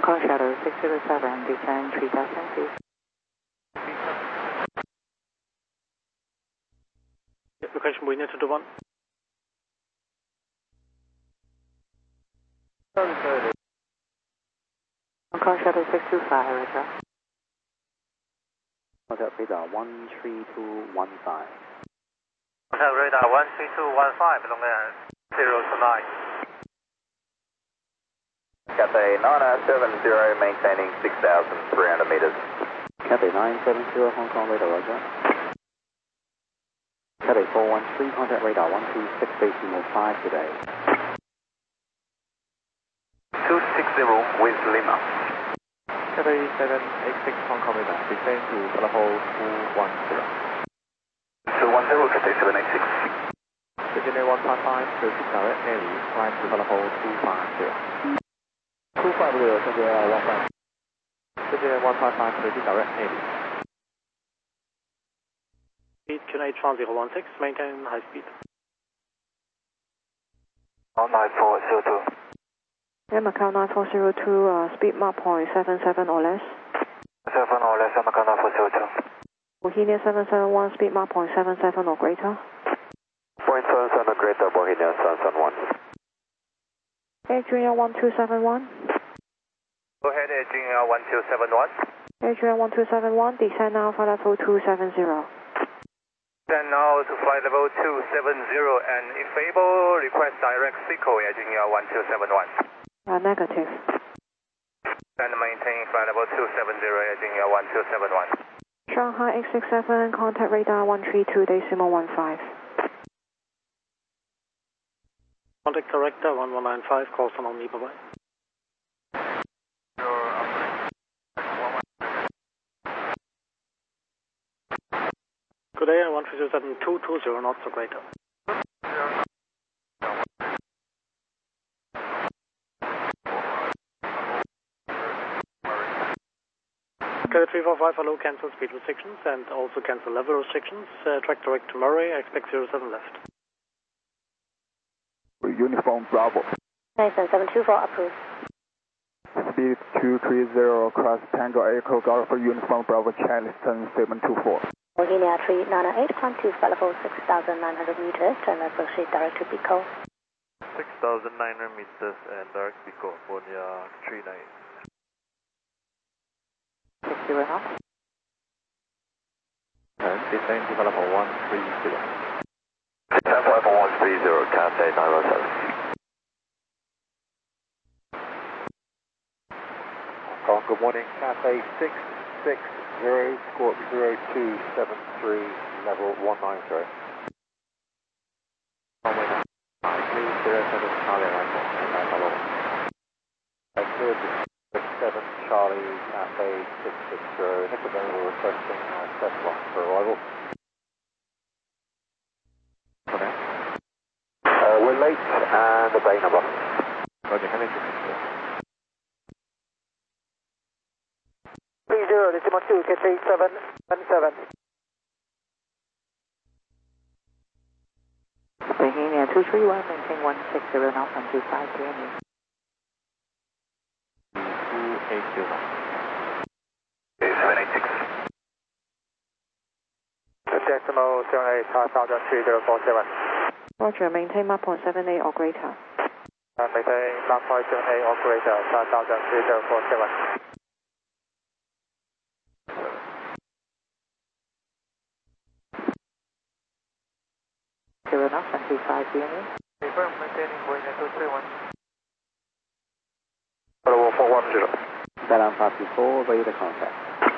Kong Shadow 607, descend 3,000 feet. Location Buena 221. Hong Kong Shadow 625, roger. Contact radar 13215. Contact radar 13215, long air 029. Cathay 970, maintaining 6,300 meters. Cathay 970, Hong Kong radar, roger. Cathay 413, contact radar 126, decimal 5 today. 260 with Lima. Cathay 786, Hong Kong radar, descend to level 210. 210, Cathay 786. Virginia 155, proceed direct Nelly, climb to level 250. 250, Virginia 15. Virginia 155, proceed direct Nelly. Speed QNH 1016, maintain high speed. 9402. Macau 9402, speed mark point 77 or less. 7 or less, Macau 9402. Bohemia 771, speed mark point 77 or greater. Point 77 or greater, Bohemia 771. Air Junior 1271. Go ahead, Air Junior 1271. Air Junior 1271, descend now for level 270. Then now to flight level 270 and if able, request direct SICO Air Junior 1271. Negative. And maintain flight level 270 Air Junior 1271. Shanghai 867, contact radar 132, decimal 15. Contact director 1195, call on me, bye bye. Good day, 137 220 knots or greater. Cathay 345, hello, cancel speed restrictions and also cancel level restrictions. Track direct to Murray, I expect 07 left. Uniform Bravo. Nathan 724 approved. Speed 230 across Tango Echo Golf for Uniform Bravo, Charleston 724. Bohemia 398, climb to level 6,900 meters and proceed direct to Pico. 6,900 meters and direct Pico, Bohemia 39. 60 knots. And descend to level 130. Descend level 130, Cathay 907. Hong Kong, good morning. Cathay 660, squawk 0273, level 190. Runway 307 Charlie Echo, and hello. Cleared 7 Charlie, Cathay 660, next available requesting test block for arrival. Okay. We're late and the bay number. Roger, can I just 30, decimal 2, Cathay 717. Bohemia 231, maintain 160 knots and 25 PME. 280 knots. 786. Decimal 78, 503047. Roger, maintain mark point 78 or greater. Maintain mark point 78 or greater, 503047. 0 knots and 25 PME. Confirm, maintaining Bohemia 231. Level 410. Balan 54, ready to contact.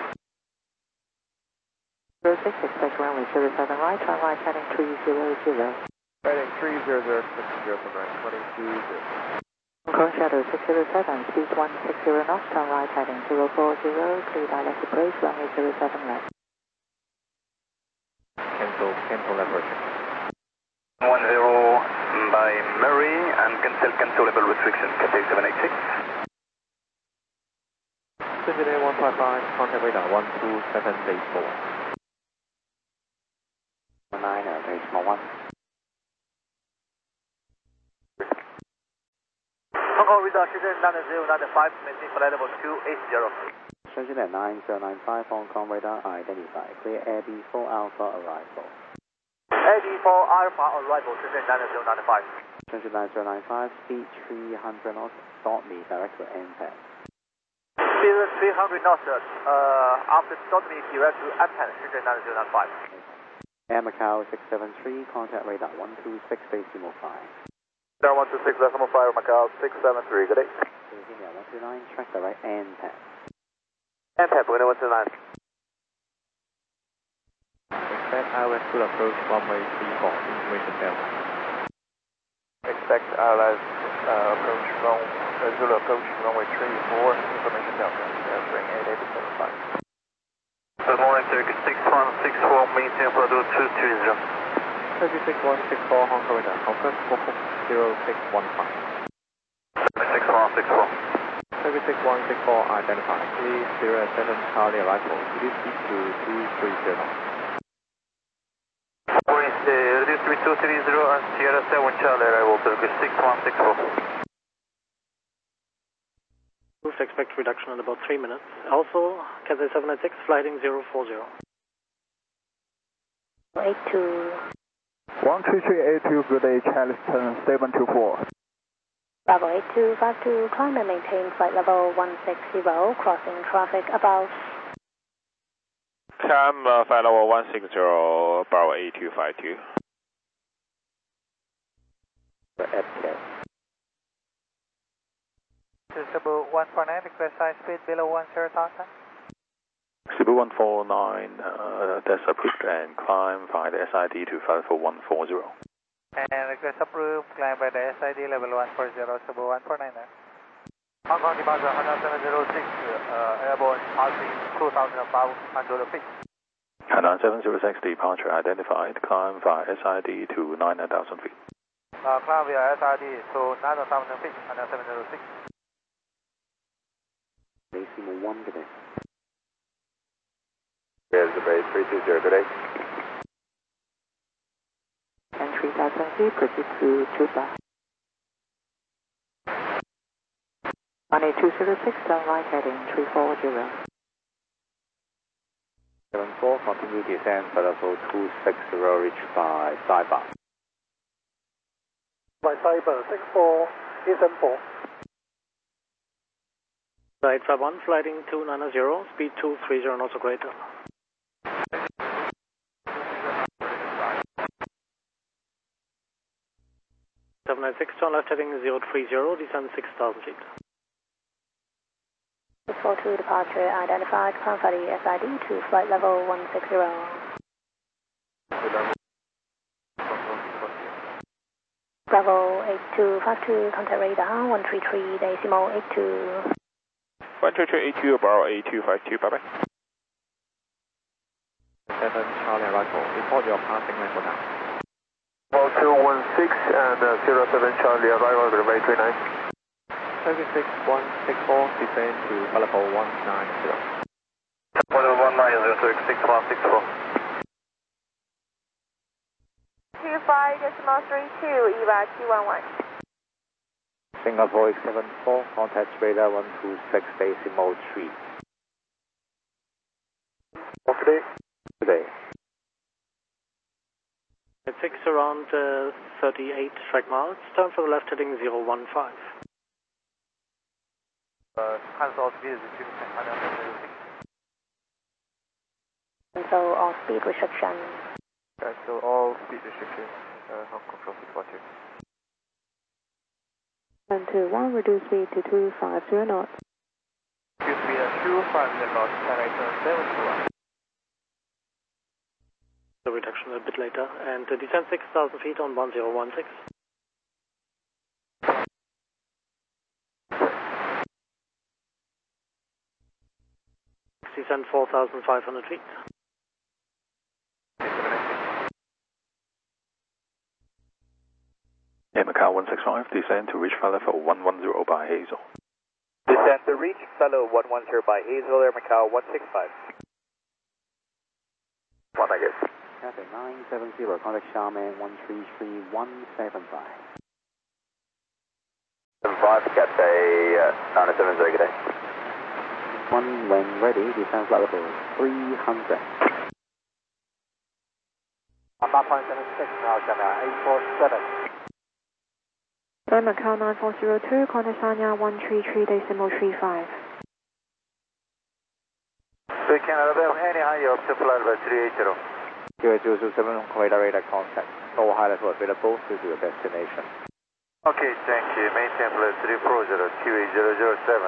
06, expect runway 07 right, turn right heading 300. Heading 300, 60 from right, 22. Hong Kong Shadow 607, speed 160 knots, turn right heading 040, clear direct approach, runway 07 left. Cancel level. 10 by Murray and cancel level restriction, Cathay 786. Virginia 155, contact radar 12784. 9, decimal 1. Hong Kong radar 深圳 095, maintain flight level 280. Shenzhen at 9095, Hong Kong radar identified. Clear AB4 Alpha arrival. AB4 Alpha arrival, Shenzhen 095. Shenzhen 9095, speed 300 knots, start me direct to NPAD. Speed 300 knots, after start me direct to NPAD, Shenzhen 095. Air Macau 673, contact radar 126 decimal 5. Star 126 decimal 5, Macau 673, good day. Virginia 129, track direct NPAD. NPAD, window 129. Expect ILS to approach runway 34, information bell. Expect ILS approach runway 34, information Delta, bring 8875. Good morning, Turkish 6164, maintain flight level 230. Turkish 6164, Hong Kong radar, confirm 0615. 6164. Turkish 6164 identified, 307 Charlie arrival, reduce speed to 230. Reduce to 230 and Sierra 7 Charlie arrival, Turkish 6164. Expect reduction in about 3 minutes. Also, Cathay 796, flighting 040. 82. 13382, good day, Charleston 724. Bravo 8252, climb and maintain flight level 160, crossing traffic above. Climb flight level 160, Bravo 8252. FK. Cebu 149, request high speed below 10,000. Cebu 149, that's approved and climb by the SID to flight level 140. And request approved, climb by the SID level 140, Cebu 149. Hong Kong departure 706, airborne passing 2,500 feet. 706 departure identified, climb by SID to 9,000 feet. Climb via SID to 9,000 feet, 706. Decimal 1, good day. Here's the base 320, good day. And 3,000 feet, proceed to Juba. 18206, turn right heading 340. 74, continue descent, flight level 260, reach by Saipan. By Saipan, 64, E74. Flight 51, flighting 290, speed 230 knots or greater. 796, turn left heading 030, descend 6,000 feet. 642 departure identified, climb by the SID to flight level 160. Bravo 8252, contact radar 133 decimal 82. 13382, Bravo 8252, bye bye. 7 Charlie arrival, report your passing level now. 216 and 07 Charlie arrival, runway 39. Turkish 6164, descend to flight level 190. 190, Turkish 6164. 25.32, EVA 211. Singapore 874, contact radar 126 decimal 3. Okay. Today. At 6 around 38 track miles, turn for the left heading 015. Cancel speed restriction 106. Cancel all speed restriction. Cancel all speed restrictions, Hong Kong traffic 42. 121, reduce speed to 250 knots. Reduce speed at 250 knots, direction 721. The reduction a bit later, and descend 6,000 feet on 1016. Descend 4,500 feet. Air Macau 165, descend to reach flight level 110 by Hazel. Descend to reach fellow 110 by Hazel, Air Macau 165. 1 negative. Cathay 970, contact Xiamen 133175. 75, Cathay 970, good day. One when ready, descend flight level 300. On 5.76 now, China 847. Macau 9402, contact Sanya 133.35. We can allow any higher up to flight level 380. QA007 Hong Kong radar contact. All high level available to your destination. Okay, thank you. Maintain flight 340, QA007.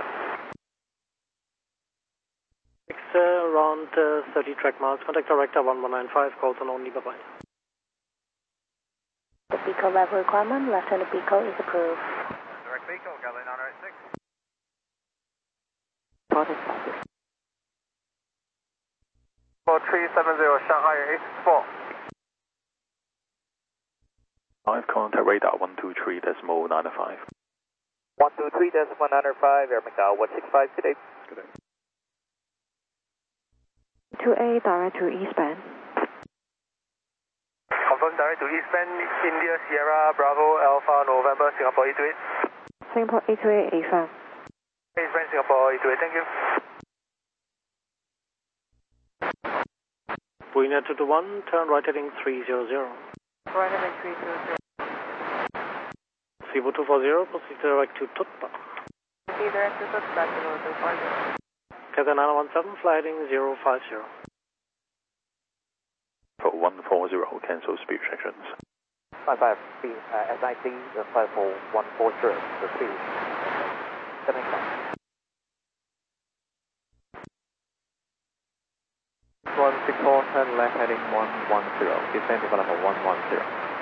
Around 30 track miles. Contact director 1195, calls on only, bye-bye. The BECO level requirement, left-hand BECO is approved. Direct BECO, Galley 906. Contact Sanya. 4370, Shanghai 864. 5, contact radar 123.95. 123.195, Air Macau 165, good day. Good day. 2A direct to eastbound. Confirm direct to eastbound, India Sierra Bravo Alpha November Singapore 828. Singapore 828 affirm. Eastbound Singapore 828, thank you. Buena 221, turn right heading 300. Right heading 300. Cebu 240, proceed direct to Tutpa. Proceed direct to Tutpa, Cebu 240. Cathay 917, fly heading 050. For 140, cancel speed restrictions. 55, SID, flight for 140, the speed. 75. 164, turn left heading 110, descend to level 110.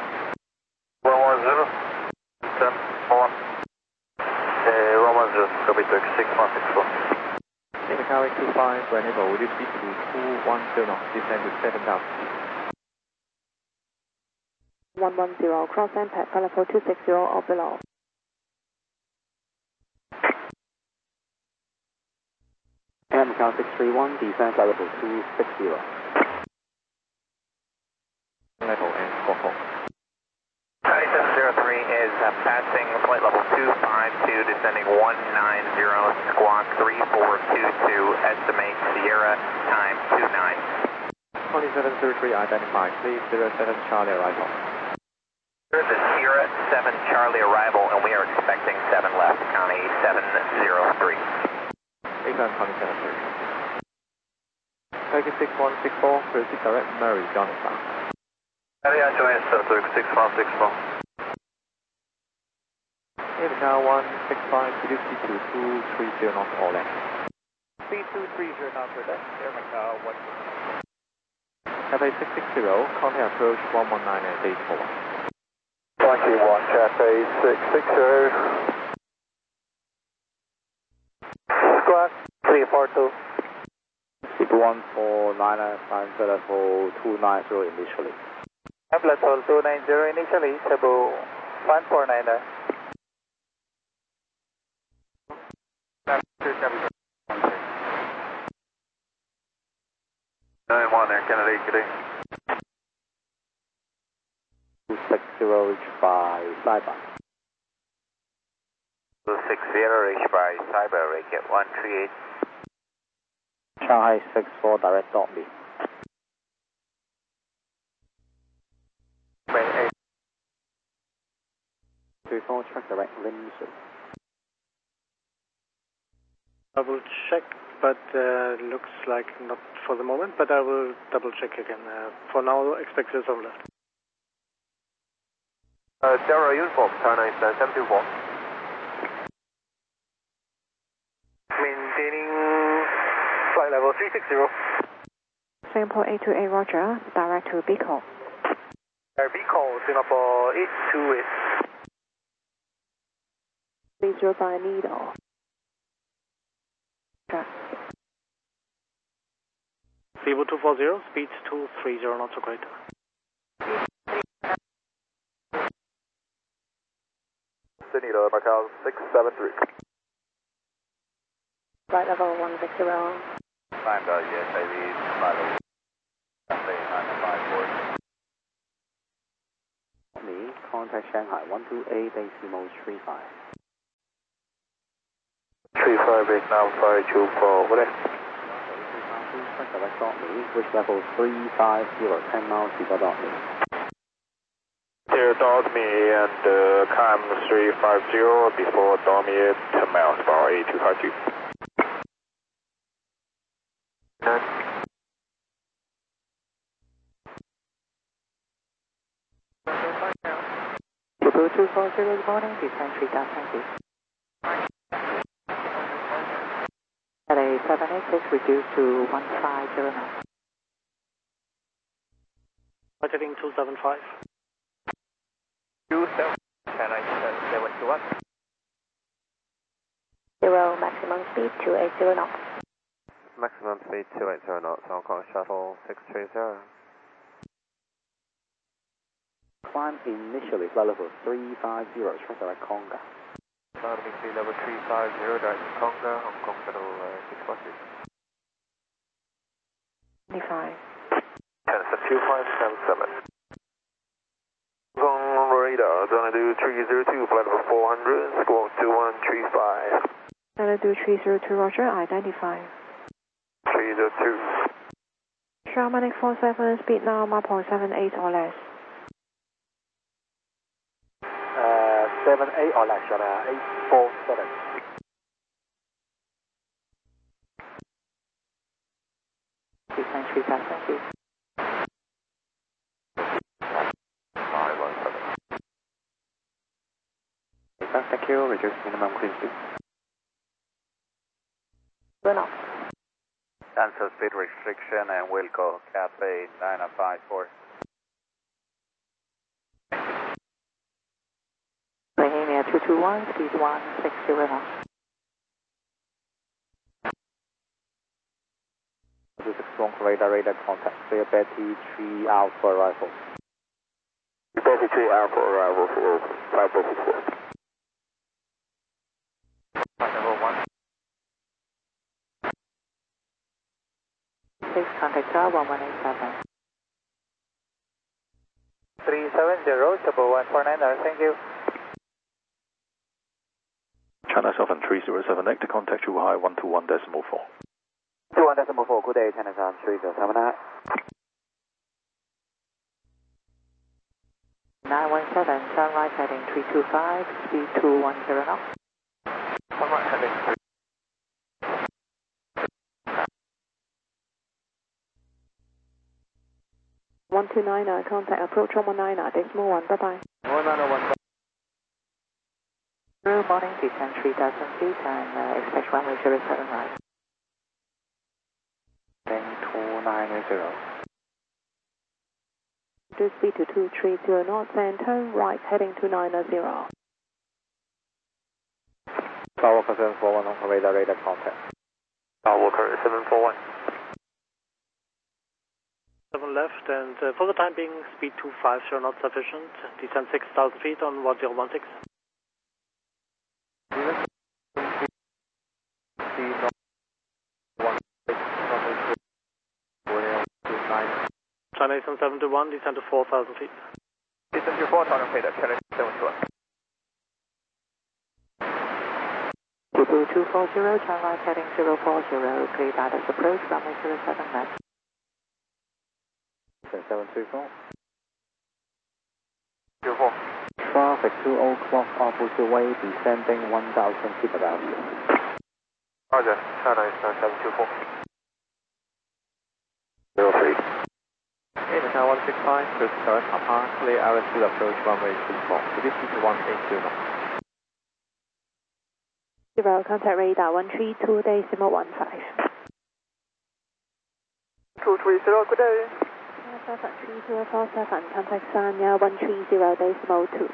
110, 10, 1. 110, copy to 6164. Macau 825, Renable, will you speed to 210 knots, descend to 7,000 feet. 110, cross impact, level 260 or below. Air Macau 631, descend flight level 260. Level and score home. 9703 is passing flight level 252, descending 190, squawk 3422, estimate Sierra time 29. 2733 identified, please 07 Charlie arrival. This is Sierra 7 Charlie arrival, and we are expecting 7 left, County 703. 2723. Turkey 6164, proceed direct Murray, Jonathan. Yeah, join us, Turkey 6164. Air Macau 165, could you speed to 230 knots or less? Speed 230 knots for that, Air Macau 1. Cathay 660, contact approach 119 and 84. 21, Cathay 660. Squawk 342. Cebu 149, climb flight level 290 initially. Flight level 290 initially, Cebu 149. 91 there, Kennedy, good day. 260 reach by flyby. 260 reach by cyber, rate at 138. Shanghai 64, direct dot me. Wait, 34, track direct Lindsay. Double check, but looks like not for the moment, but I will double check again. For now, expect 7 left. Terra uniform, Tower 724. maintaining flight level 360. Singapore 828, roger, direct to BECO. BECO, Singapore 828. 30 by needle. Cebu 240, speed 230 knots or greater. Sunita, Macau 673. Flight level 160. Climb yes, I read flight level. Cathay 954. Me, contact Shanghai 128 decimal 35. 35 Vietnam 524, what is? Direct dot me, wish level 350, 10 miles, people dot me. Here, dot me and climb 350 before dot me 10 miles, bar 8252. Cebu 240, good morning, descend 3000 feet. At a 786, reduced to 150 knots. Flight heading 275. 27, can I 721? 0, maximum speed 280 knots. Maximum speed 280 knots, Hong Kong Shuttle 630. Climb initially flight level 350, track direct Conga. Climbing sea level 350, direct Conga, Hong Kong Shuttle 640. 25. Canada 2577. Hong Kong radar, gonna do 302, flight level 400, squawk 2135. Gonna do 302, roger, identify. 302. Shamanic 47, speed now, map 78 or less. 78 or less, 847. Descend 3000 feet. 517. Thank you, reduce minimum cruise speed. 2 knots. Cancel speed restriction and Wilco Cathay 954. Bohemia 221, speed 160 knots. This is strong radar contact, clear Betty 3 Alpha arrival. Betty 3 Alpha arrival for 5464. Number 1. 6, contact tower 1187. 370, Cebu 149, thank you. China Southern 307, to contact you high 121.4. 21.4, good day, China Southern 307. 917, turn right heading 325, speed 210 knots. Turn right heading 3. One two nine, contact approach 119, decimal 1, bye-bye. 1901. Good morning, descend 3000 feet and expect runway 07 right. Then 290. Reduce speed to 230 knots and turn right heading to 90. Tower 741 on radar contact. Walker 741. 7 left, and for the time being, speed 250 not sufficient. Descend 6000 feet on 1016. China Eastern 721, descend to 4000 feet. Descend to 4000 feet, China 721. Cebu 240, turn right heading 040, clear guidance approach, runway 07 left. 724. 24. Traffic 2 o'clock opposite way, descending 1000 feet about you. Roger, China Eastern 724. 03. China 165, cruise current apart, clear RSU approach runway 24. Reduce to 180 knots. 0, contact radar 132.15. 230, good day. 3047, contact Sanya 130.2.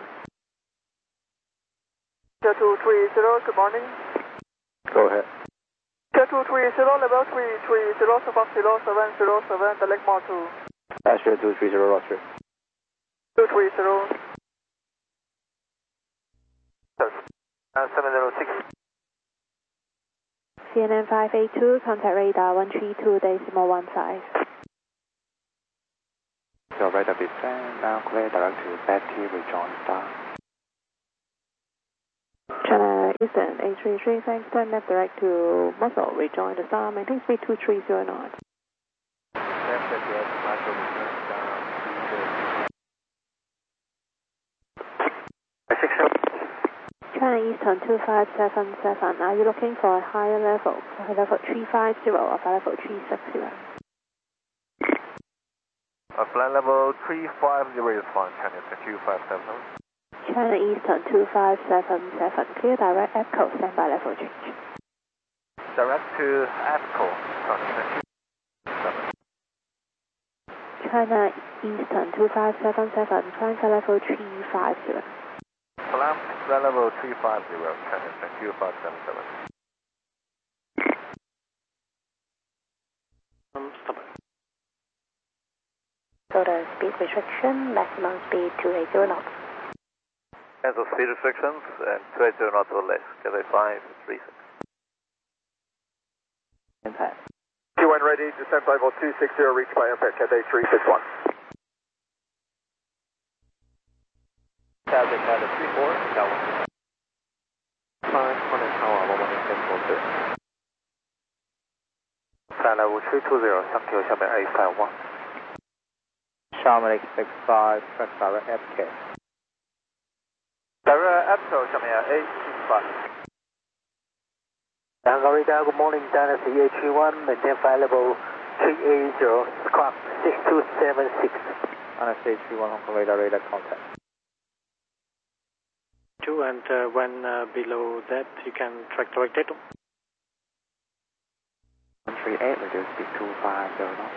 230, good morning. Go ahead. 230, level 330, Surface 0707, select more 2. Astro 230, Roger. 230. 706. CNN 582, contact radar 132.15. Your radar descend, now clear direct to Betty, rejoin star. China Eastern 833, thanks, turn left direct to Muscle, rejoin the star, maintain speed 230 knots. Left at the Muscle, return down China Eastern 2577, are you looking for a higher level, level 350 or level 360? Flight level 350 is fine, China Eastern 2577. China Eastern 2577, clear direct EPCO, standby level change. Direct to EPCO, China Eastern 257. China Eastern 2577, climb for level 350. Climb flight level 350, China Eastern 2577. Stop. So the speed restriction, maximum speed 280 knots. Cancel speed restrictions and 280 knots or less. Cathay 536. Impact. T1 ready, descent level 260, reached by impact, Cathay 361. Cathay 34, Tower 1. 5, 1 Tower 11042. Flight level 320, thank you, 下面 A51. Sharman 865, track direct FK. Direct EPCO, 下面 A65. Garita, good morning, Dynasty EH31, maintain flight level 380, squawk 6276. Dynasty EH31, Hong Kong radar contact. 2, and when below that, you can track direct datum. 138, reduce speed 250 knots.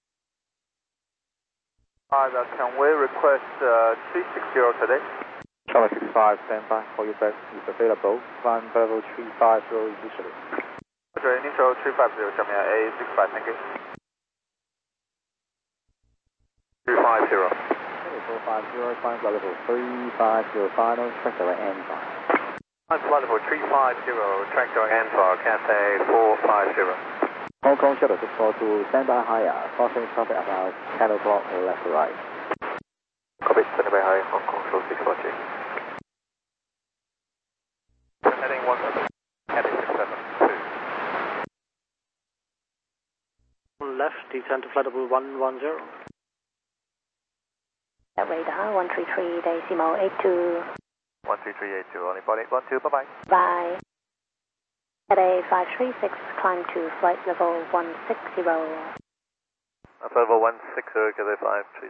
Can we request 360 today? Charlie 65, stand by, call you back if available. Climb level 350 initially. Roger, initial 350, 下面 A65, thank you. 350. 450, climb level 350, final, track direct N5. Climb level 350, track direct N5, Cathay 450. Hong Kong Shuttle 642, stand by higher, crossing traffic about 10 o'clock left to right. Copy, stand by high, Hong Kong Shuttle 642. Heading 17, heading 672. Left, descend to flight level 110. Radar 133, decimal 82. 13382, only body 12, bye-bye. Bye. Cathay 536, climb to flight level 160. Flight level 160, Cathay 536.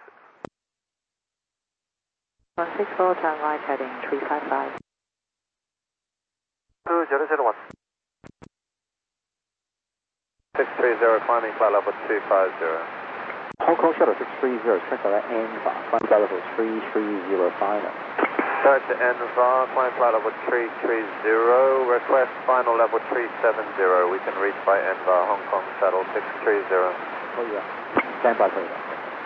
164, turn right heading 355. 2001. 630, climbing flight level 250. Hong Kong Shuttle 630, track direct N5, climb level 330 final. Direct to N5, climb flight level 330, request final level 370. We can reach by N5, Hong Kong Shuttle 630. Oh yeah, stand by for that.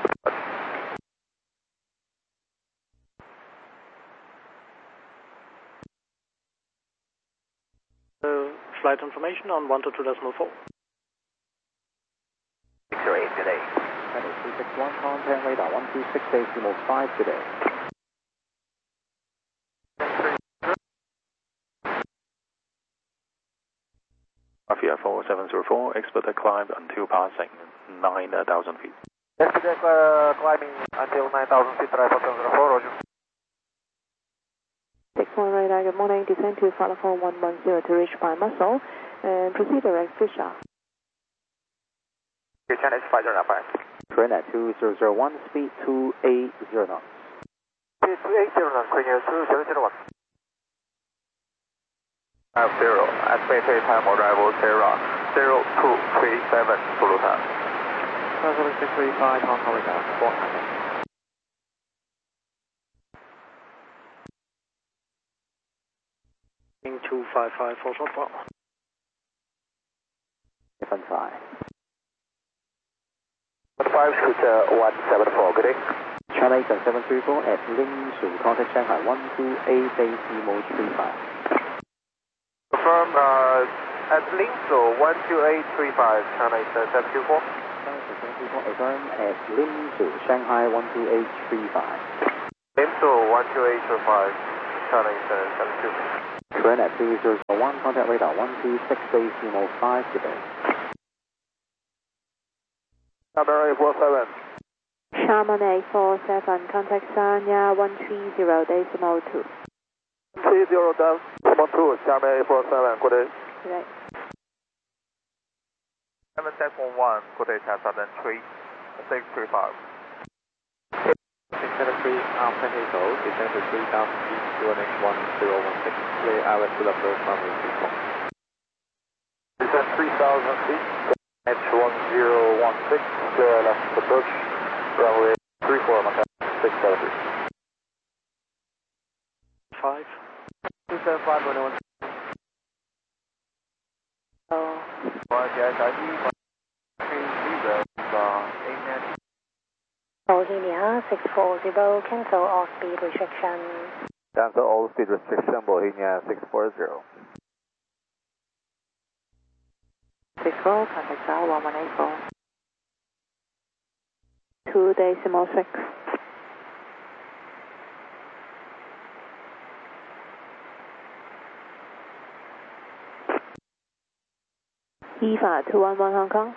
Flight information on 122.4. 608 today. Cathay 361, contact radar 126.5 today. Mafia 4704, expert climb until passing 9,000 feet. Expert climbing until 9,000 feet, drive 4704, roger. 61 radar, good morning, descend to flight level 110 to reach by Muscle, and proceed direct Fisher. China is 505. Train at 2001, speed 280 knots. Speed 280 knots, clear 2001. 50, expected time arrival 0237, Zulu time. 635, Hong Kong radar, 400. 255 for short bar. 75. 5 Scooter 174, good day. China Eastern 734 at Lingshu, contact Shanghai 128 decimal 35. Confirm at Lingshu 12835, China Eastern 724. China Eastern 734, affirm at Lingshu, Shanghai 12835. Lingshu 12835, China Eastern 724. Trainer 3001, contact radar 126 decimal 5 today. Sharman 847. Sharman 847, contact Sanya 130 decimal 2. 30 decimal 2, Sharman 847, good day. Good day. 7 decimal 1, good day, Southern 3635. 673 Alpha Echo, descend to 3,000 feet, QNH 1016, clear ILS to the first runway 24. Descend 3,000 feet, QNH 1016, clear ILS to approach, runway 34, Macau 673. 5. 275, 21. Oh. Bohemia 640, cancel all speed restriction. Cancel all speed restriction, Bohemia 640. 64, contact Sal 1184. 2 decimal 6. EVA 211 Hong Kong.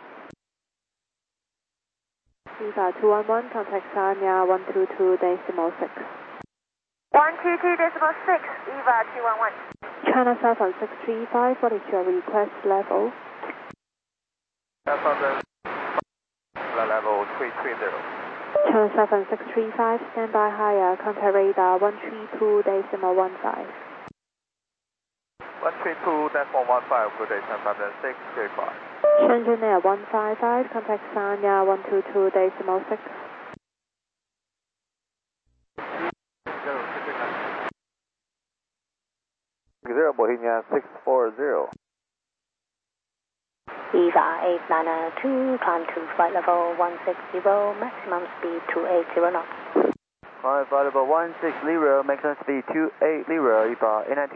EVA 211, contact Sanya 122 decimal 6. 122 decimal 6, EVA 211. China Southern 635, what is your request level? Southern level 330. China Southern 635, standby higher, contact radar 132 decimal 15. 132 decimal 15, good day, Southern 635. Shenzhen Air 155, contact Sanya 122 decimal 6. 0 Bohemia 640. EVA 8992, climb to flight level 160, maximum speed 280 knots. Flight level 160, maximum speed 280, EVA 892.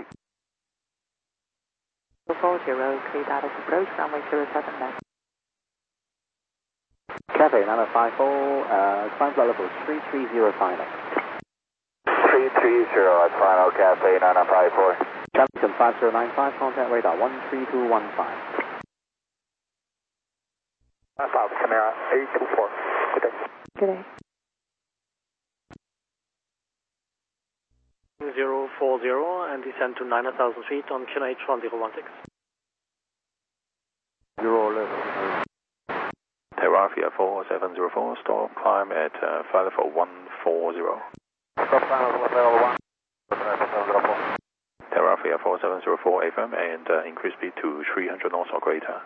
240, clear data approach, runway 07 left. Cathay 954, climb flight level 330 final. 330 at final, Cathay 954. Captain 5095, contact radar 13215. South Camara 824. Good day. Good day. 040 and descend to 9,000 feet on QNH 1016. 011. Terrafia 4704, stop climb at flight level 140. Stop final level 1. Terrafia 4704 FM and increase speed to 300 knots or greater.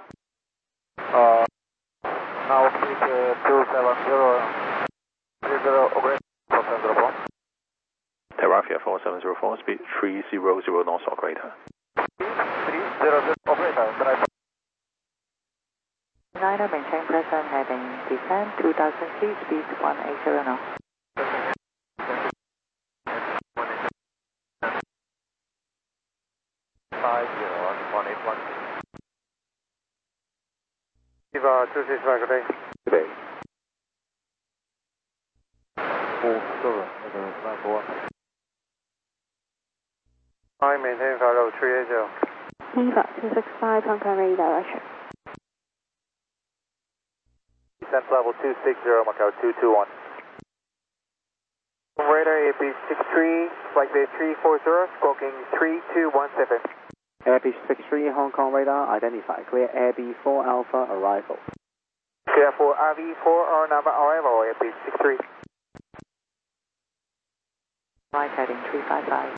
Now speed 270. 30 or greater. 4704. Terrafia 4704, speed 300 knots or greater. 300 or greater. Niner, maintain present heading, descend 2000 feet, speed 180 knots. EVA 265, good day. Good day. 47, I maintain flight level 380. EVA 265, Hong Kong radar, direction. Descent level 260, Macau 221. Radar AB63, flight base 340, squawking 3217. Airbus 63, Hong Kong radar, identify. Clear AB4 Alpha arrival. Clear for RV4 or number arrival, AB63. Right heading 355.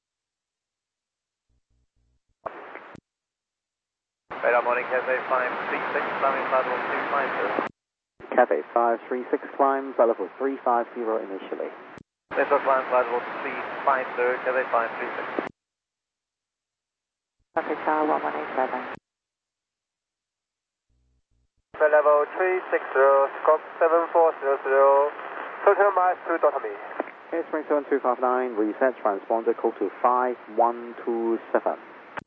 Radar morning, Cathay 536, climbing flight level 250. Cathay 536, climb flight level 350 initially. Central climb flight level 350, Cathay 536. Contact Sal 1187. Flight level 360, scope 7400, total miles to Dotami. Airspring 7259, reset transponder code to 5127.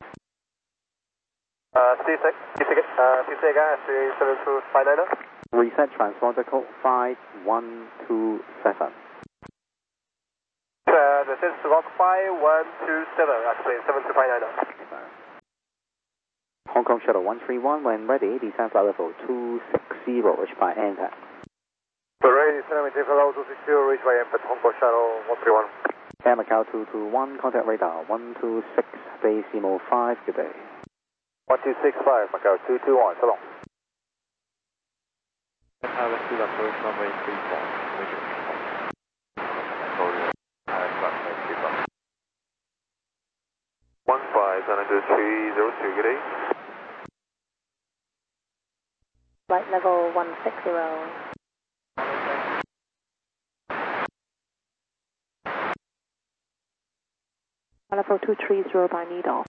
Reset transponder code 5127. The Genesis Rockby 127, activate 7259. Hong Kong Shuttle 131, when ready, descend flight level 260, reach by NTAC. Ready, maintain flight level 260, reach by NTAC, Hong Kong Shuttle 131. Air Macau 221, contact radar 126, decimal 5, good day. 1265, Macau 221, so long. Pilot to approach runway 34, visual. 15, 302, good day. Flight level 160. Level 230 by needle.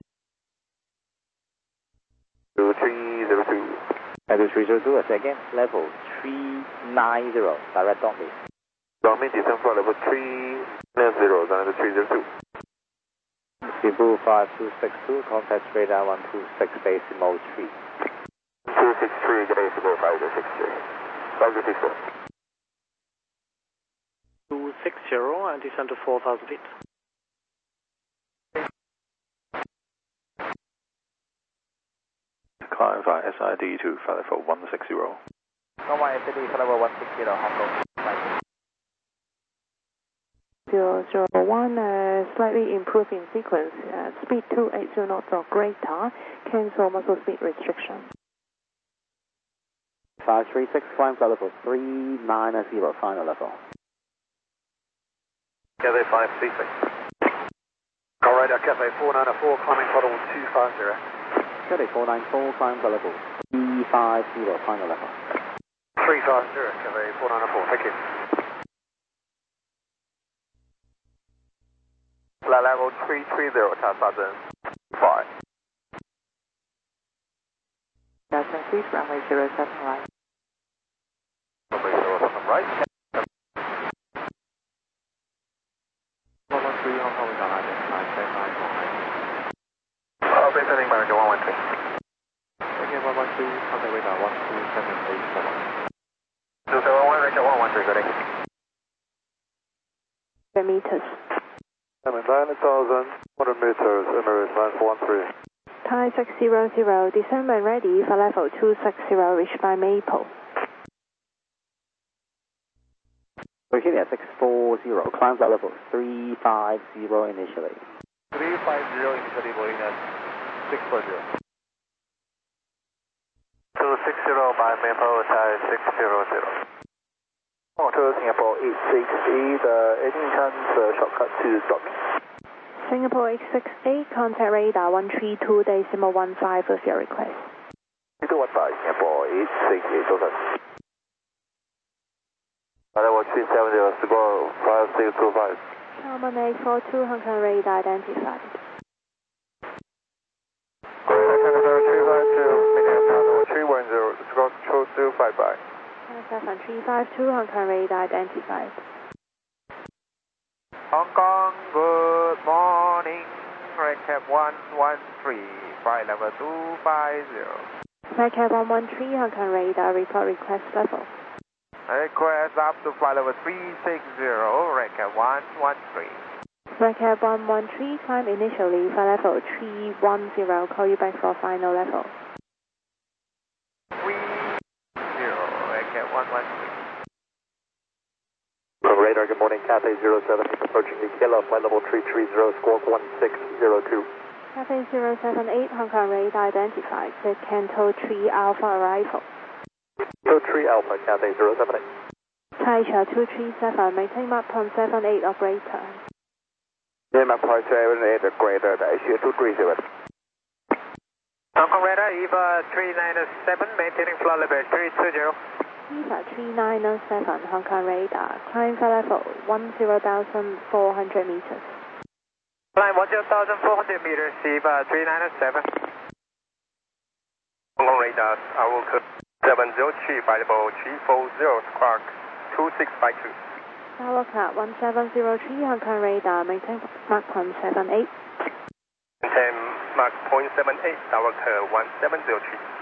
2302. 2302, again, level 390, direct Dormy. Dormy, descend flight level 390, down to 302. Cebu 5262, contact radar 126, decimal 3. 263, good day, Cebu 5263. 5264. 260 and descend to 4,000 feet. Climb via SID to flight level 160. Normal SID flight level 160, Hong Kong. 001, slightly improved in sequence, speed 280 knots or greater, cancel muzzle speed restriction. 536, climb flight level 390, final level. Cathay 536. Alright, Cathay 494, climbing throttle 250. Cathay 494, climb flight level 350, final level. 350, Cathay 494, thank you. Flight level 330, Tassaden 5. Jasmine, please, runway 07 right. Runway 07 right. 113 Hong Kong, we got identified, stand by for Base heading American 113. Again, 113, contact radar 127, 271, American 113, good day. Meters. 9,100 meters, Emirates 913. Thai 600, descend when ready for level 260, reach by Maple. We're hitting at 640, climb flight level 350 initially. 350 initially, going at 640. 260 by Maple, Thai 600. Motor Singapore 868, engine chance shortcut to Dormy. Singapore 868, contact radar 132, decimal 15 with your request. 3215, Singapore 868, total. Level 370, Singapore 5625. Charman 842, Hong Kong radar identified. Canada 352, Minneapolis 310, Singapore control 255. 7352, Hong Kong radar identified. Hong Kong, good morning. Redcap 113, flight level 250. Redcap 113, Hong Kong radar, report request level. Request up to flight level 360, Redcap 113. Redcap 113, climb initially, flight level 310, call you back for final level. 30, Redcap 113. Radar, good morning, Cathay 07, approaching the Kilo, flight level 330, squawk 1602. Cathay 078, Hong Kong radar identified, the Canto 3 Alpha arrival. Canto 3 Alpha, Cathay 078. Taisha 237, maintain map on 78 operator. Yeah, map point 78, greater, Asia 230. Hong Kong radar, EVA 397, maintaining flight level 320. EVA 3907, Hong Kong radar, climb flight level 10,400 meters. Climb 10,400 meters, EVA 397. Hong Kong radar, Outlook 703, flight level 340, squawk 2652. Tower Cat 1703, Hong Kong radar, maintain Mach 78. Maintain Mach 0.78, Tower Cat 1703.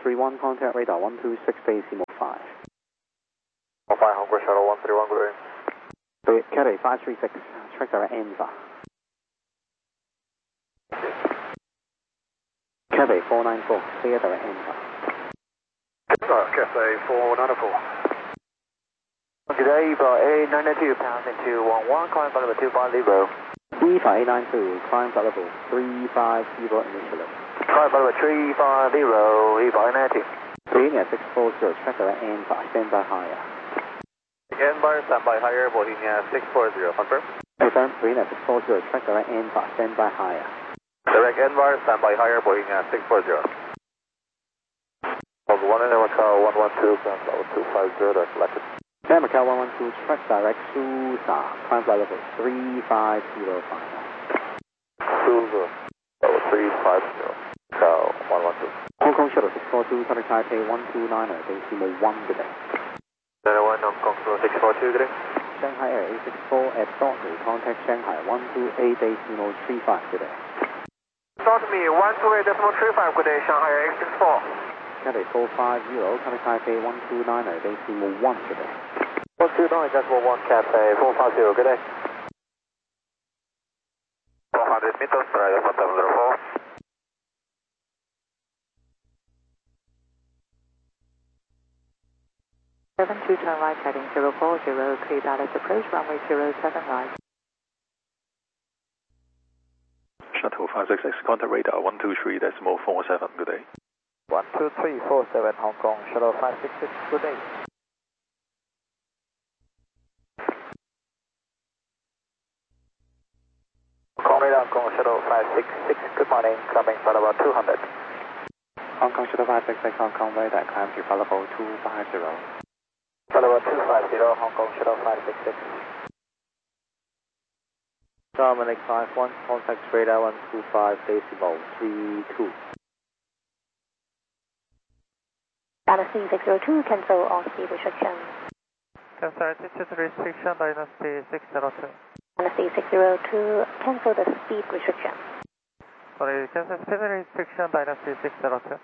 131, contact radar 126 decimal 5. 5, Hong Kong Shuttle 131, good day. Cathay 536, track direct Enva. Cathay 494, clear direct Enva. Cathay 494. Good day, Eva 892, pounds into 11, climb flight level 250. Eva 892, climb flight level 350 initially. Climb flight level 350, Eva 892. Bohemia 640, track direct Enva, stand by higher. Enva, stand by higher, Bohemia 640, confirm. Confirm, Bohemia 640, track direct Enva, stand by higher. Direct Enva, stand by higher, Bohemia 640. Hold 1 in Macau 112, climb flight level 250, that's selected. San Macau 112, track direct Susa, climb flight level 350 final. Susa, level 350, Macau 112. Hong Kong Shuttle 642, contact Taipei 129, decimal 1 today. 1 Hong Kong Shuttle 642, good day. Shanghai Air 864 at Dortmund, contact Shanghai 128 decimal 35 today. Dortmund 128 decimal 35, good day, Shanghai Air 864. Cathay 450, contact Taipei 129, decimal 1 today. 129 decimal 1, Cathay 450, good day. 400 meters, drive 1704. 72, turn right, heading 040, clear Dallas approach, runway 07 right. Shuttle 566, contact radar 123 decimal 47, good day. 12347, Hong Kong Shuttle 566, good day. Hong Kong radar, Hong Kong Shuttle 566, good morning, coming for about 200. Hong Kong Shuttle 566, Hong Kong radar, climb to flight level 250. Level 250, Hong Kong Shuttle 566. Dominic 51, contact radar 125, decimal 32. Dynasty 602, cancel all speed restrictions. Cancel altitude restriction, Dynasty 602. Dynasty 602, cancel the speed restriction. Sorry, cancel speed restriction, Dynasty 602.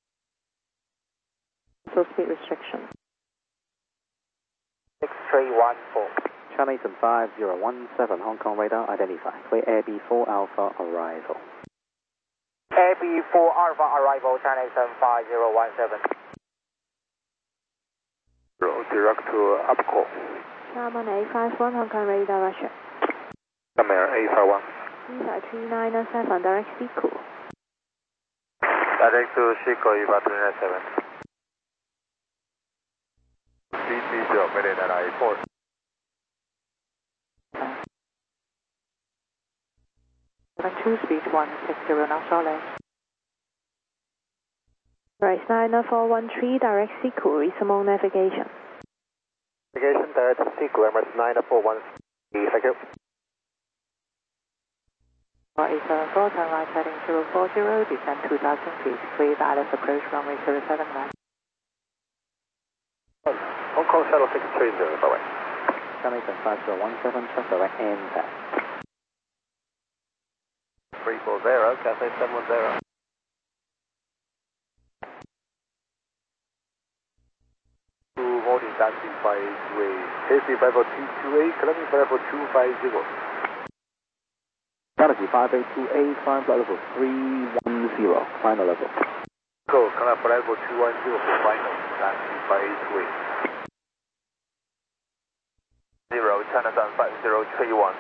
So speed restriction. 6314. Charlie 5017, Hong Kong radar, identify. Clear Air B4 Alpha arrival. Air B4 Alpha arrival, China 75017. Direct to Upco. Sherman 851, Hong Kong radar, Russia. Khmer 851. Visa 3997, direct Siku. Direct to Chico, Eva 397. CT 0, minute and I-4. Two speed 160 knots solid. Right, 90413, direct Siku, reasonable navigation. Navigation, direct Siku, Emirates 90413, thank you. 874, turn right, heading 040, descend 2,000 feet, clear Dallas approach, runway 07 right. Hong Kong Shuttle 630, bye-bye. Charlie 5017, track direct Enva. 340, Cathay 710. Holding taxi 5-way, taxi 528, climbing flight level 250. Galaxy 5828, climb flight level 310, final level. Go, climb flight level 210 for final, taxi 528. 0, China Sun 5031.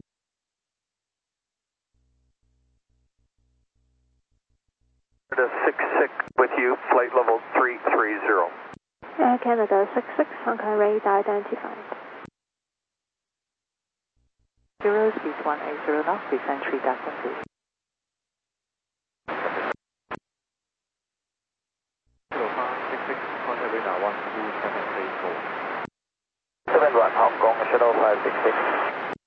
The 66 with you, flight level 330. Air Canada 66, Hong Kong radar identified. 0 speed 180 knots, descend 3,000 feet. 0566, contact radar 12734. 71, Hong Kong Shuttle 566.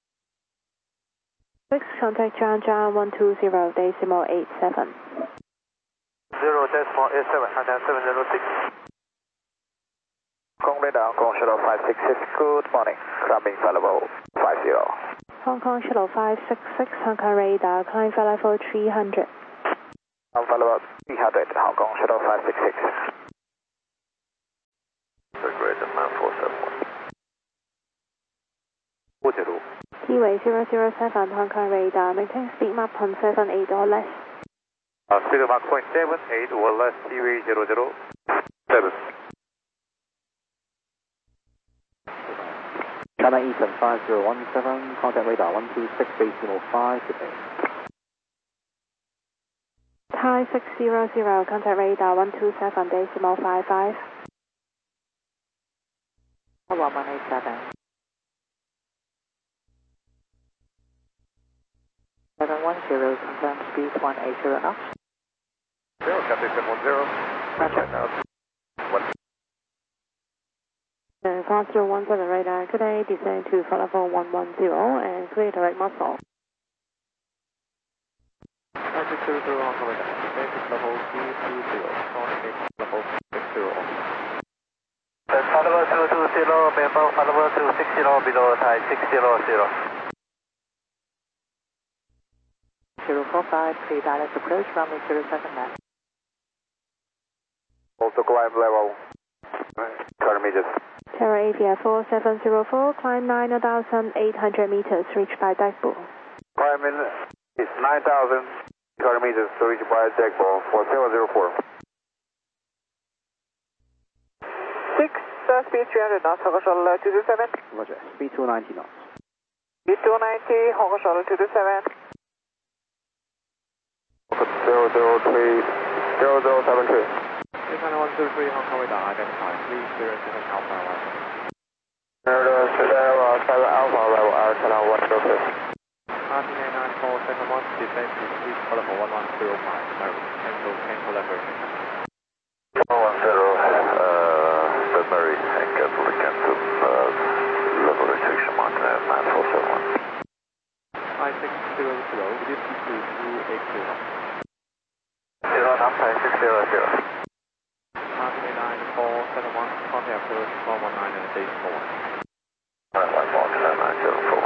6, contact John 120, decimal 87. 0 decimal 87, Handan 706. Hong Kong radar, Hong Kong Shuttle 566, good morning, climbing flight level 50. Hong Kong Shuttle 566, Hong Kong radar, climb flight level 300. Alpha level 300, Hong Kong Shuttle 566. Greater man 471. 472. Keyway 007, Hong Kong radar, maintain speed Mach 0.78 or less. Speed Mach 0.78 or less, Keyway 007. China Eastern 5017, contact radar 126.5 today. Thai 600, contact radar 127.55. 1187. 710, confirm speed 180 knots. Captain 710. Roger. Now, 5017 radar, good day, descend to flight level 110 and clear direct muscle. 600 Hong Kong radar, descend to level 220, contact level 60. Flight level 220, mainbound flight level 260 below Thai 600. 045, clear direct approach, runway 07 left. Also climb level 30 meters. Terra Avia 4704, climb 9,800 meters, reached by Dagbo. Climbing is 9,800 meters to reach by Dagbo 4704. 6, speed 300 knots, Hong Kong Shuttle 227. Roger, speed 290 knots. Speed 290, Hong Kong Shuttle 227. 003, 0073. 123 Hong Kong radar, identify 307 Alpha arrival. 7 Alpha arrival, Air Channel 103. RTA9471, descend to speed level 1105, cancel level. 110, Mary, and cancel the level restriction mark, man 471. 5600, lift to 280. 0 knots, Thai 600. RTA9471, contact approach 419 and base 4. 914,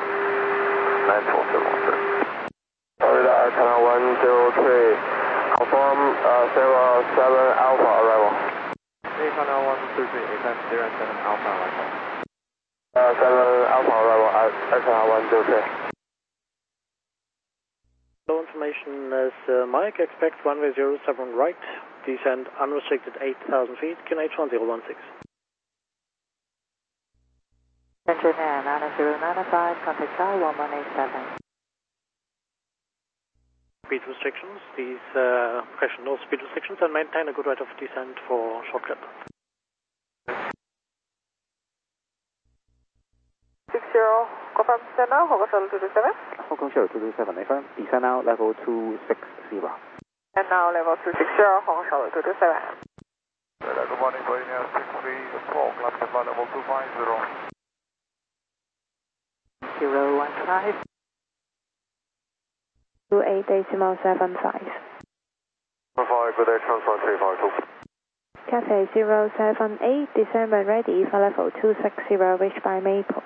9471. Radar Channel 103, confirm 07 Alpha arrival. Channel 123, AFM 07 Alpha arrival. 7 Alpha arrival, Air Channel 103. Low information is Mike, expect runway 07 right, descend unrestricted 8,000 feet, QNH 1016. Engineer 90995, contact Sky 1187. Speed restrictions, these question no speed restrictions and maintain a good rate of descent for shortcut. 60, confirm descend now, Hong Kong Shuttle 227. Hong Kong Shuttle 227, affirm. Descend now, level 260. And now level 260, Hong Kong Shuttle 227. Good morning, Boeing 634, climb to flight level 250. 015. 28.75. 5, good day, transfer 352. Cathay 078, descend when ready, for level 260, reached by Maple.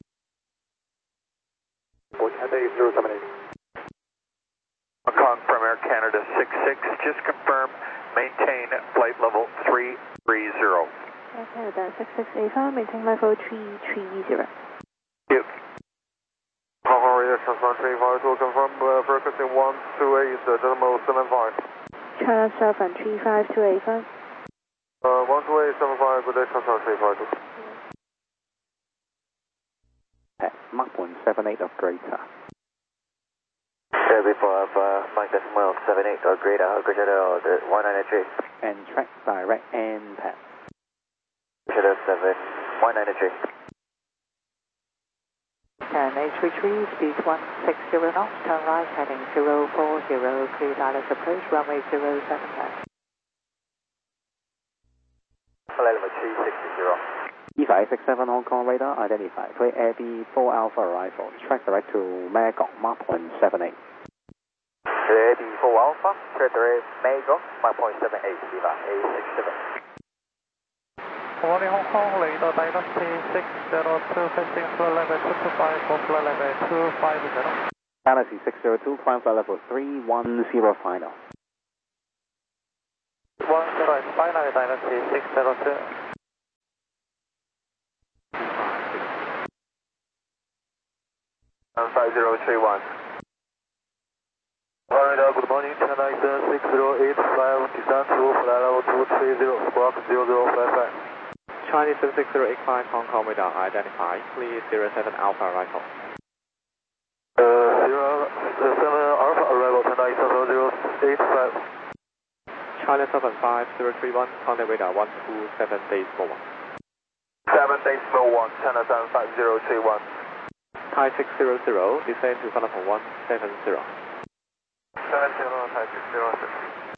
Cathay 078. Hong Kong Premier Canada 66, just confirm, maintain flight level 330. Canada 665, maintain level 330. Yep. Hong Kong Radio transfer 352, confirm frequency 128, decimal 75. China 73528. 12875, good day, transfer 352. Mach 178 of greater. Before Mike decimal 78 or greater, Shuttle 193. And track direct and path. Shuttle 7, 193. And H33, speed 160 knots, turn right, heading 040, clear direct approach, runway 07 left. Flight level 360. EVA 867 Hong Kong radar, identify. Clear AB 4 Alpha arrival. Track direct to Magog, Mach 178. AB 4 Alpha, track direct Magog, Mach 178, EVA 867. Morning Hong Kong, radar Dynasty 602, fixing flight level 225 for flight level 250. Galaxy 602, climb flight level 310 final. Sorry, final dynasty 602. And 5031. Good morning, China Eastern 6085, descent to flight level 230, squawk 0055. Chinese 6085, Hong Kong radar identified, please 07 Alpha arrival. 07 Alpha arrival, China Eastern 0085. China 75031, contact radar 127 days 41. 7 days 1, China 75031. Thai 600, descend to Singapore 170. 70, Thai 600.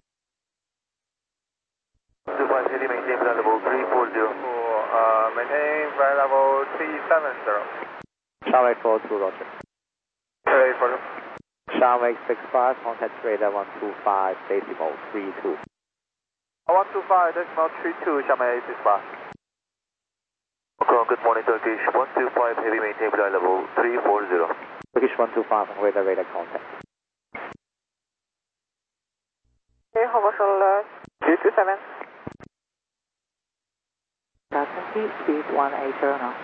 Dubai City, maintain flight level 340. Maintain flight level 370. Sharway 42, roger. Sharway 42. Sharway 65, contact radar 125 decimal 32. 125 decimal 32, Sharway 65. Good morning, Turkish 125, heavy maintain flight level 340. Turkish 125, on radar contact. Okay, commercial 227. Taxi, speed 180 now.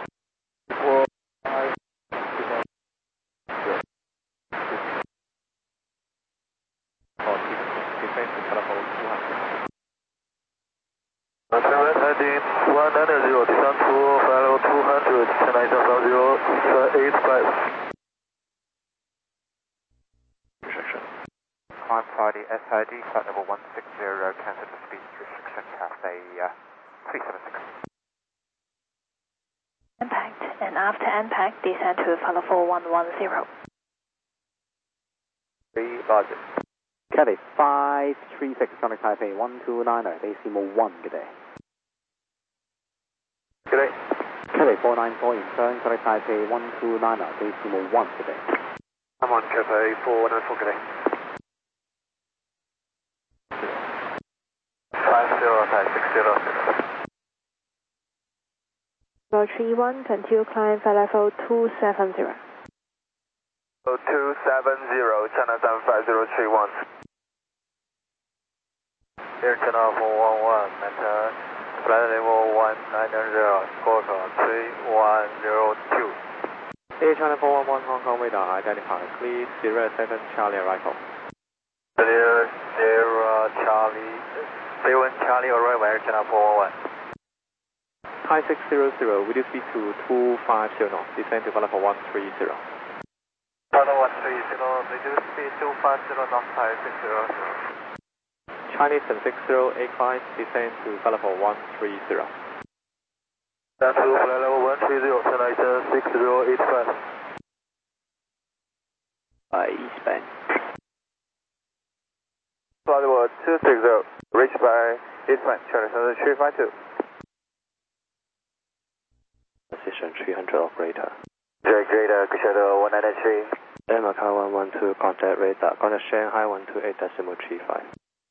Heading 190, descent to flight level 200, China Eastern 0085. Climb Friday SID, flight level 160, cancel the speed restriction, Cathay 376. Impact, and after impact, descend to flight level 110. 3, roger. Cathay 536, contact Taipei 1290, decimal 1, good day. Good day. Cathay 494, in turn, contact Taipei 1290, decimal 1, good day. I'm on Cathay 494, good day. 50, Thai 600. 31, continue climb flight level 270. 270, China 75031. Air China 411, maintain flight level 190, squawk 3102. Air China 411, Hong Kong radar identified, please 07 Charlie arrival. Clear 0 Charlie, 01 Charlie arrival, Air China 411. Thai 600, will you speed to 250 knots, descend to flight level 130. China 130, reduce speed 250 knots, Thai 600. Chinese 76085, descend to flight level 130. That's to flight level 130, China Eastern 6085. Eastbound. Flight level 260, reached by Eastbound, China 7352. Position 300 operator. Direct radar, Shadow 193. Air Macau 112, contact radar, contact Shanghai 128.35.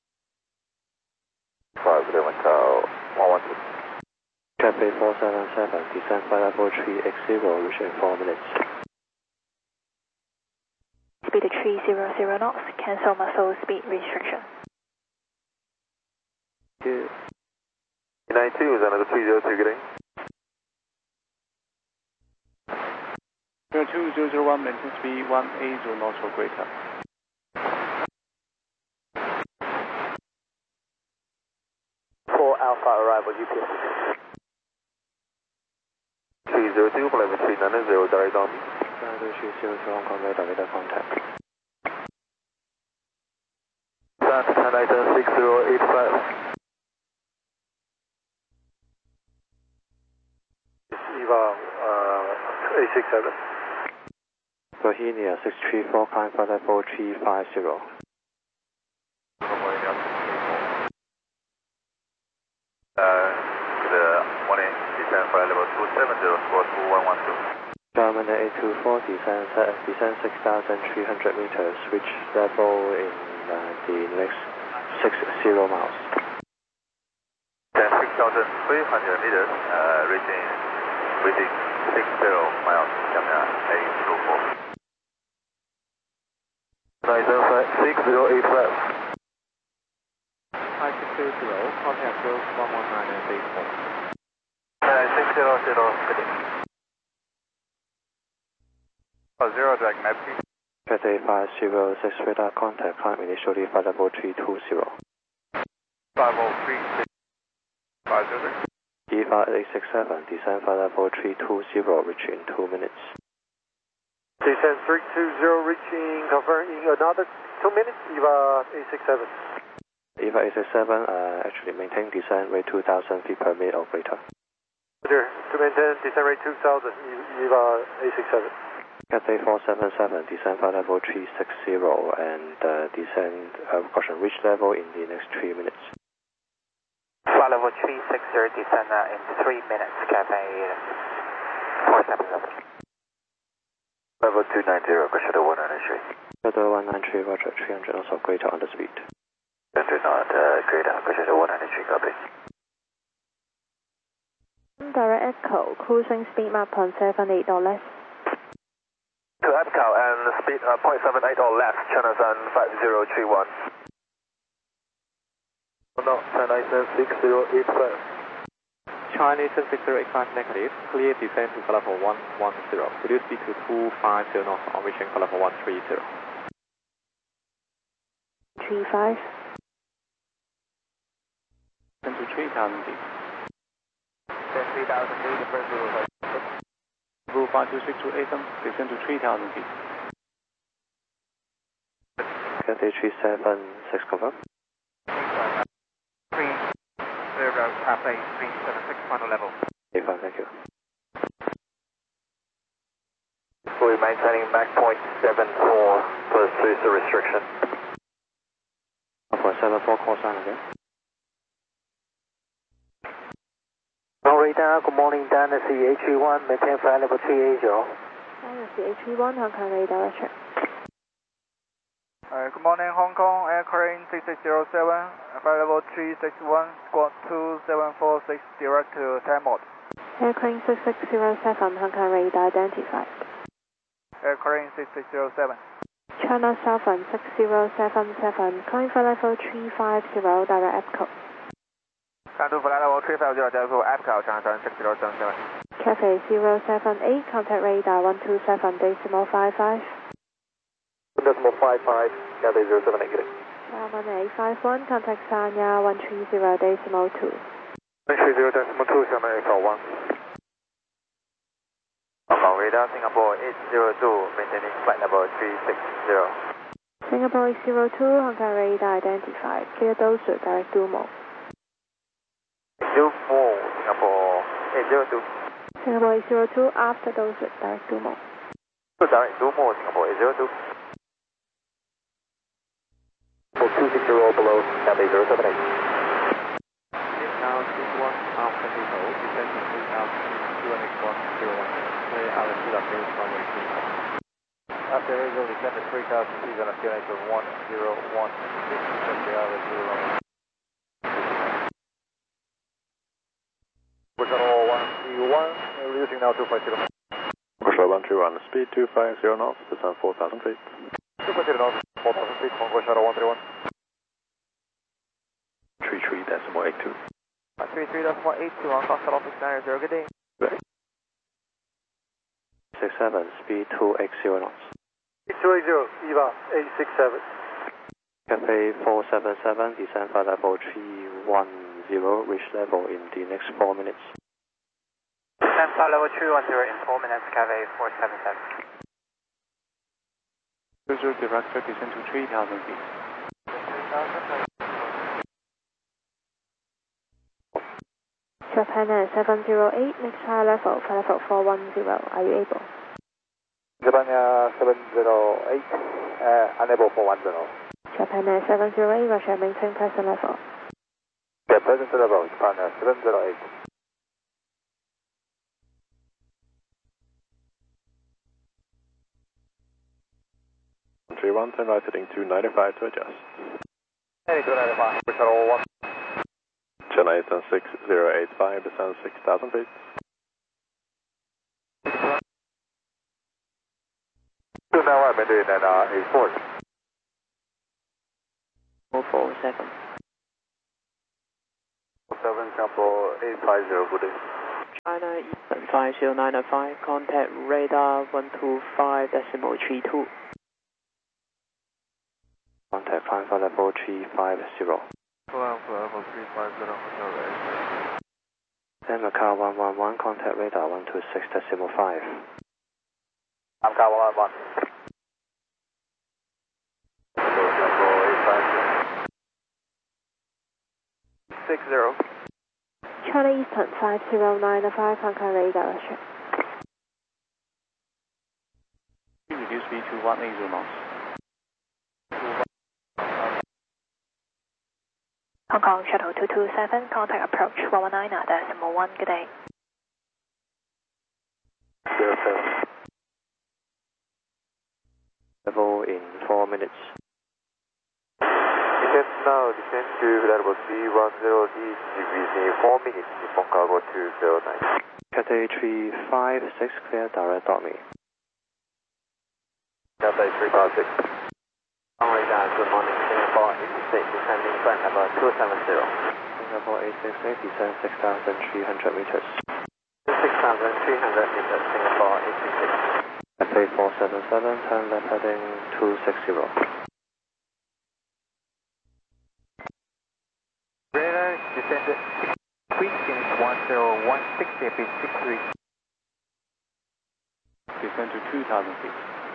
5 Macau 112. Cathay 477, descend flight level 3X0, reach in 4 minutes. Speed 300 knots, cancel muscle speed restriction. 92 is another 302, good day. 2001, maintain speed 180 knots or greater. 4 Alpha arrival, UPS. 302, flight level 390, direct on. 302 Hong Kong radar contact. That's China Eastern 6085. EVA 867. Bohemia 634, climb flight level 350. Good morning, descend flight level 270, squawk 2112. German 824, descend 6,300 meters, reach level in the next 60 miles. Then 6,300 meters, reaching within 60 miles, China 824. 6085. 5 contact Grove 119 and base 600, good day. 0 drag Navy. Cathay 506 radar contact, climb initially flight level 320. 503, 506. EVA 867, descend flight level 320, reach in 2 minutes. Descent 320, reaching, confirming another 2 minutes, EVA 867. EVA 867, actually maintain descent rate 2,000 feet per minute or greater. Roger, to maintain descent rate 2,000, EVA 867. Cathay 477, descend flight level 360 and descend caution reach level in the next 3 minutes. Flight level 360, descend in 3 minutes, Cathay 477. Level 290, Shadow 193. Shadow 193, roger, 300 knots or greater on the speed. 300 knot, greater, Shadow 193, copy. Direct Echo, cruising speed map 0.78 or less. To EPCO and speed 0.78 or less, China Sun 5031. No, China Sun 6085. Chinese 6085 negative, clear descent to level 110. Reduce speed to 250 knots on reaching level 130. 35. Descend to 3000 feet. 30,000 feet, the first level. Blue 526 to Athens, descend to 3000 feet. Cathay 376, confirm. 30, Cathay 376, final level. 85, thank you. We're maintaining Mach 0.74 first booster restriction. 1.74, call sign again. Radar, good morning, Dynasty HE1, maintain flight level 380. Dynasty HE1, Hong Kong radar check. Good morning, Hong Kong, Aircraft 6607, flight level 361, squad 2746, direct to Tamod. Aircraft 6607, Hong Kong radar identified. Aircraft 6607. China Southern 6077, calling flight level 350, direct EPCO. Contour flight level 350, Delta EPCO, China Southern 6077. Cathay 078, contact radar 127.55. 1.55, Cathay 078, good day. 1851, contact Sanya 130.2. 130.2, Sanya Echo 1. Hong Kong radar, Singapore 802, maintaining flight level 360. Singapore 802, Hong Kong radar identified. Clear Dosu, direct Dumo. Dumo, Singapore 802. Singapore 802, after Dosu, direct Dumo. Direct Dumo, Singapore 802. 260 below, Cathay 078. Now 21, after Nico, descend to 3000, 2x101. Clear altitude of base 183. After Eagle, descend to 3000 feet on a QNH of 101. Descend the altitude of We're all 131, reducing now 250. Control 131, speed 250 knots, descend 4000 feet. 250 knots, 4000 feet, Congo Shadow 131. 33.82. 33.82 on Coastal Office 90, good day. 67, speed 280 knots. 280, EVA 867. Cathay 477, descend flight level 310, reach level in the next 4 minutes. Descend flight level 310 in 4 minutes, Cathay 477. Visual director, descend to 3000 feet. Japan 708, next high level, flight level 410. Are you able? Japan 708, unable 410. Japan 708, Russia, maintain present level. Yeah, present level, Japan 708. Entry 1, turn right heading 295 to adjust. Heading 295, we shall 1. China Eastern 6085, descend 6000 feet. 291, maintain and 84. 447. 607, Temple 850, good day. China Eastern 50905, contact radar 125.32. Contact climb flight level 350. Climb flight level 350, hotel ready. And Macau 111, contact radar 126.5. I'm Macau 111. 60. China Eastern 50905, contact radar. Reduce speed to 180 knots. Hong Kong Shuttle 227, contact approach 119.1, good day. 07. Level in 4 minutes. Descent now, descend to level 310D, decreasing 4 minutes, Nippon Cargo 209. Cathay 356, clear direct me. Cathay 356. Radar, good morning, Singapore 86, descending flight number 270. Singapore 868, descend 6,300 meters. 6,300 meters, Singapore 86. Cathay 477, turn left heading 260. Radar, descended, quick, finish 10160, pitch 63. Descend to 2,000 feet.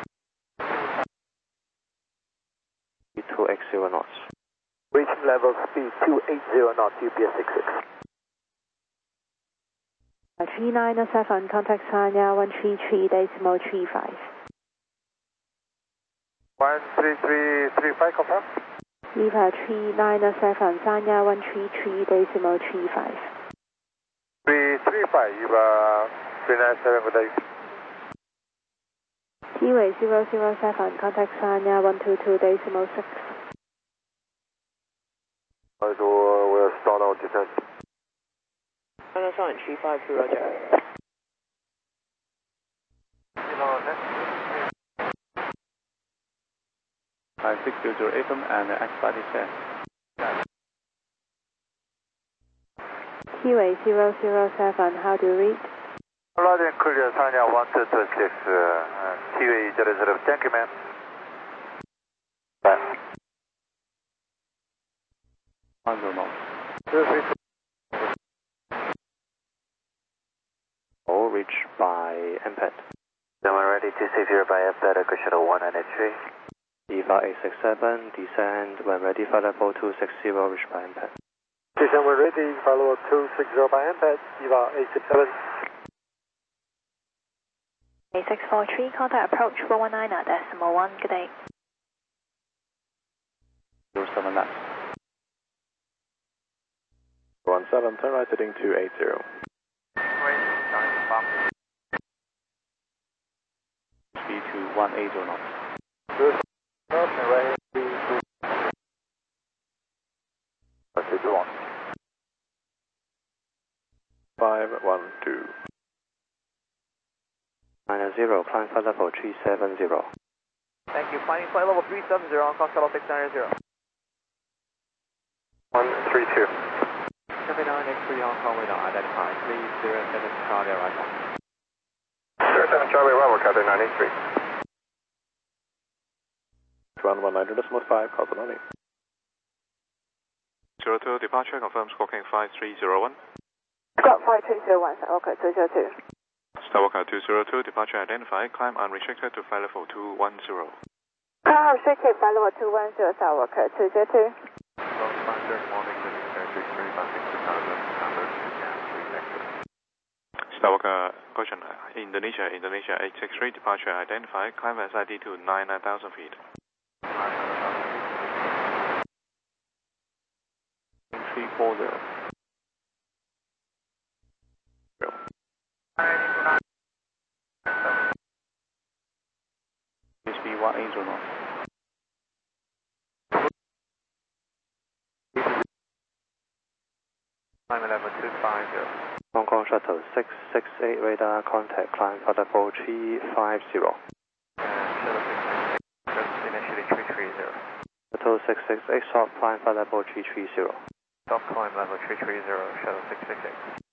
280 knots. Reaching level speed 280 knots, UPS 66. 397, contact Sanya 133.35. 13335, confirm. Lima 397, Sanya 133.35. 335, Eva 397, good day. Seaway 007, contact Sanya 122.6. We'll start our descent. China Sun 352, roger. 5600 FM and X-Body descent. Seaway 007, how do you read? Loud and clear, Sanya 1226, Seaway 00, thank you, man. Bye. 100 knots. All reached by MPET. Then we're ready to say here by FBETA, Echo Shuttle 193. EVA 867, descend when ready, flight level 260, reached by MPET. Descend when ready, flight level 260 by MPET, EVA 867. 8643, contact approach 119.1, good day. 07 left. 17, turn right heading 280. Speed to 180 knots. Good. Okay, right. 221. 512. 90, climb flight level 370. Thank you, finding flight level 370, Hong Kong Shuttle 690. 132. 7983 Hong Kong radar, identify 307 Charlie arrival. 07 Charlie arrival, Cathay 93. 119.5, call on 02 departure, confirm squawking 5301. Squawk 5301, Skywalker 202. Skywalker 202, departure identified, climb unrestricted to flight level 210. Climb unrestricted, flight level 210, Skywalker 202. Skywalker, question, Indonesia 863, departure identified, climb SID to 9,000 feet. 340. Speed 180 knots. Climb level 250. Hong Kong Shuttle 668 radar, contact climb flight level 350. Initially 330. Shuttle 668 soft, climb flight level 330. Stop climb level 330, shuttle 668.